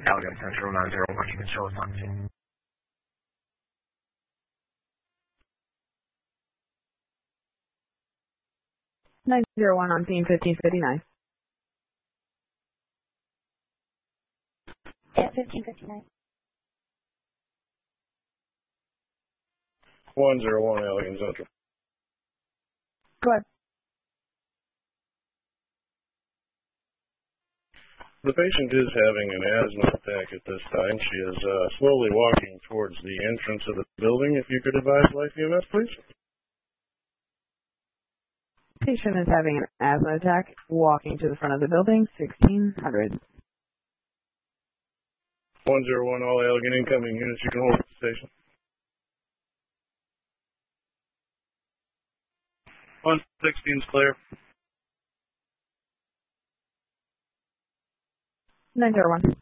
Allegan Central 901, you can show us on 901 on scene 1559. Yeah, 1559. 101 Allegan Central. Go ahead. The patient is having an asthma attack at this time. She is slowly walking towards the entrance of the building. If you could advise Life EMS, please. Patient is having an asthma attack, walking to the front of the building, 1600. 101 all Allegan incoming units. You can hold at the station. 116 is clear. 901.